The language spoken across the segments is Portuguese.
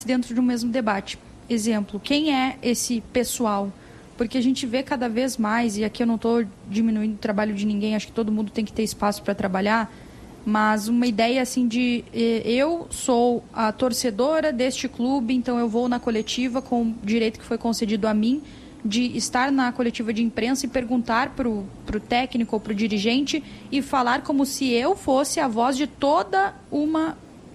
dentro de um mesmo debate. Exemplo, quem é esse pessoal? Porque a gente vê cada vez mais, e aqui eu não estou diminuindo o trabalho de ninguém, acho que todo mundo tem que ter espaço para trabalhar, mas uma ideia assim de eu sou a torcedora deste clube, então eu vou na coletiva com o direito que foi concedido a mim de estar na coletiva de imprensa e perguntar para o técnico ou para o dirigente e falar como se eu fosse a voz de toda uma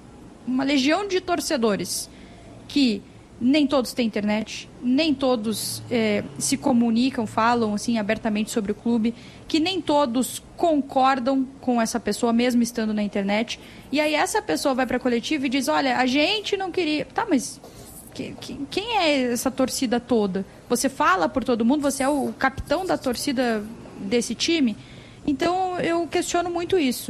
legião de torcedores que nem todos têm internet, nem todos se comunicam, falam assim abertamente sobre o clube, que nem todos concordam com essa pessoa, mesmo estando na internet. E aí essa pessoa vai para a coletiva e diz, olha, a gente não queria... Tá, mas quem é essa torcida toda? Você fala por todo mundo? Você é o capitão da torcida desse time? Então eu questiono muito isso.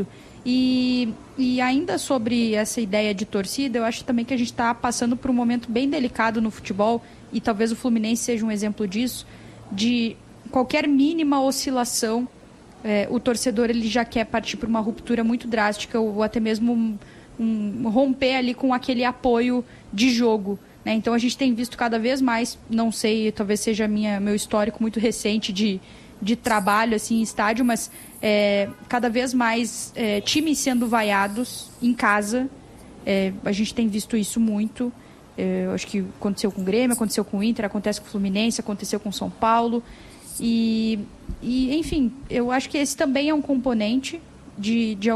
E ainda sobre essa ideia de torcida, eu acho também que a gente está passando por um momento bem delicado no futebol, e talvez o Fluminense seja um exemplo disso, de qualquer mínima oscilação, o torcedor ele já quer partir para uma ruptura muito drástica, ou até mesmo romper ali com aquele apoio de jogo, né? Então a gente tem visto cada vez mais, não sei, talvez seja meu histórico muito recente de trabalho assim, em estádio, mas cada vez mais times sendo vaiados em casa. A gente tem visto isso muito. Acho que aconteceu com o Grêmio, aconteceu com o Inter, acontece com o Fluminense, aconteceu com o São Paulo. E enfim, eu acho que esse também é um componente de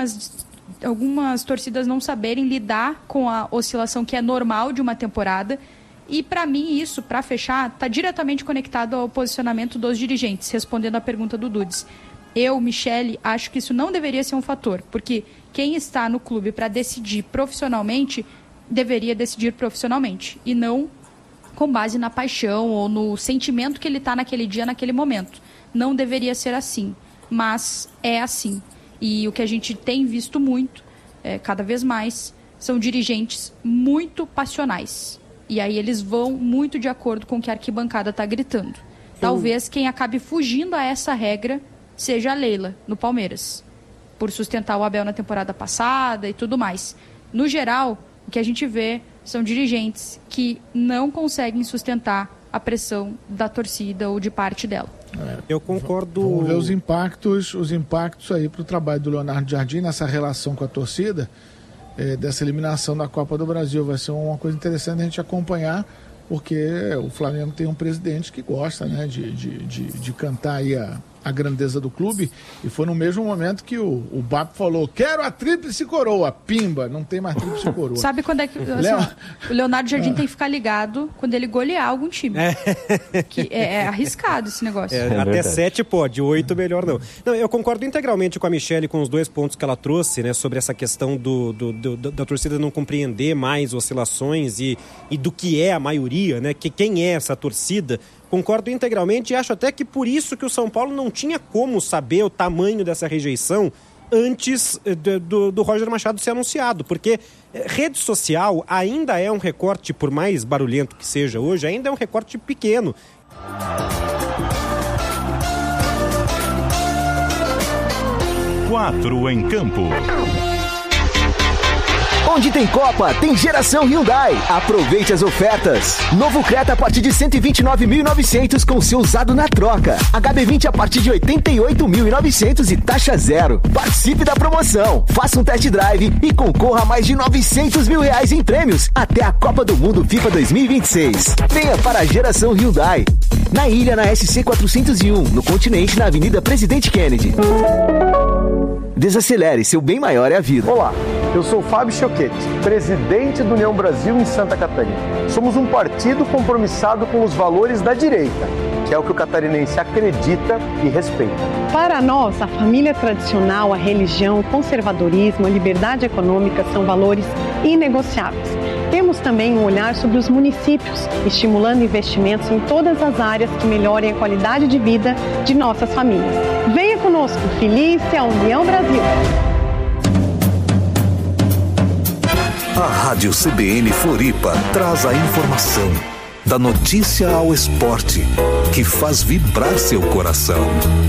algumas torcidas não saberem lidar com a oscilação que é normal de uma temporada. E para mim isso, para fechar, está diretamente conectado ao posicionamento dos dirigentes, respondendo à pergunta do Dudes. Eu, Michele, acho que isso não deveria ser um fator, porque quem está no clube para decidir profissionalmente, deveria decidir profissionalmente, e não com base na paixão ou no sentimento que ele está naquele dia, naquele momento. Não deveria ser assim, mas é assim. E o que a gente tem visto muito, cada vez mais, são dirigentes muito passionais. E aí eles vão muito de acordo com o que a arquibancada está gritando. Talvez quem acabe fugindo a essa regra seja a Leila, no Palmeiras, por sustentar o Abel na temporada passada e tudo mais. No geral, o que a gente vê são dirigentes que não conseguem sustentar a pressão da torcida ou de parte dela. Eu concordo. Vamos ver os impactos aí para o trabalho do Leonardo Jardim nessa relação com a torcida, dessa eliminação da Copa do Brasil. Vai ser uma coisa interessante a gente acompanhar, porque o Flamengo tem um presidente que gosta, né, de cantar aí a grandeza do clube, e foi no mesmo momento que o BAP falou, quero a tríplice coroa, pimba, não tem mais tríplice coroa. Sabe quando é que o Leonardo Jardim tem que ficar ligado quando ele golear algum time? Que é arriscado esse negócio. Até 7 pode, 8 melhor não. Eu concordo integralmente com a Michele, com os dois pontos que ela trouxe, né, sobre essa questão da torcida não compreender mais oscilações e do que é a maioria, né, que quem é essa torcida. Concordo integralmente e acho até que por isso que o São Paulo não tinha como saber o tamanho dessa rejeição antes do Roger Machado ser anunciado, porque rede social ainda é um recorte, por mais barulhento que seja hoje, ainda é um recorte pequeno. Quatro em campo. Onde tem Copa, tem geração Hyundai. Aproveite as ofertas. Novo Creta a partir de 129.900 com seu usado na troca. HB20 a partir de 88.900 e taxa zero. Participe da promoção. Faça um test drive e concorra a mais de R$900 mil em prêmios até a Copa do Mundo FIFA 2026. Venha para a geração Hyundai. Na ilha, na SC 401, no continente, na Avenida Presidente Kennedy. Desacelere, seu bem maior é a vida. Olá, eu sou Fábio Choquete, presidente do União Brasil em Santa Catarina. Somos um partido compromissado com os valores da direita, que é o que o catarinense acredita e respeita. Para nós, a família tradicional, a religião, o conservadorismo, a liberdade econômica são valores inegociáveis. Temos também um olhar sobre os municípios, estimulando investimentos em todas as áreas que melhorem a qualidade de vida de nossas famílias. Venha conosco, feliz-se a União Brasil. A Rádio CBN Floripa traz a informação, da notícia ao esporte, que faz vibrar seu coração.